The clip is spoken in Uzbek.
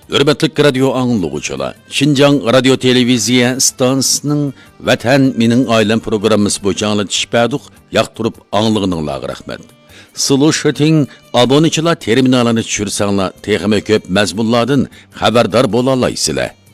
Hürmetlik radyo anlıqçılar, Şinjan Radyo Televiziya stansiyasının Vatan Mening Ailem programması boyunca anlatışpadık, yaqtırıp anlığınızlarga rahmet. Sıluşeting abonechilar terminalini tushirsanlar, texmi ko'p mazmunlardan xabardor bo'la olasizlar.